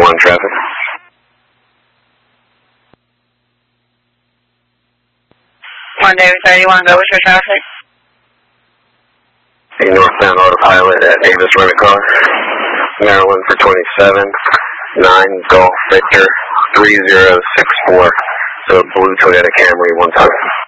31 traffic. Monday 31, go with your traffic. A northbound autopilot at Davis Rent-A-Car, Maryland for 27, 9 Golf Victor 3064. So blue Toyota Camry 1 ton.